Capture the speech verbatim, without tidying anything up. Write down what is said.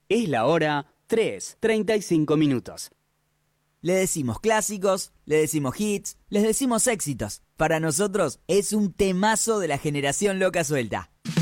Es la hora tres, treinta y cinco minutos. Le decimos clásicos, le decimos hits, les decimos éxitos. Para nosotros es un temazo de la generación loca suelta.